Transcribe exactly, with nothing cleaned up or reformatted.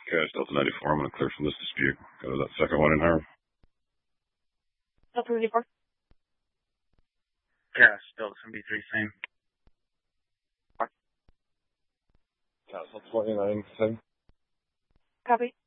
Okay, Delta ninety-four, I'm going to clear from this dispute. Go to that second one in her. Delta ninety-four. Cash, Delta seventy-three, same. Castle twenty-nine, same. Copy.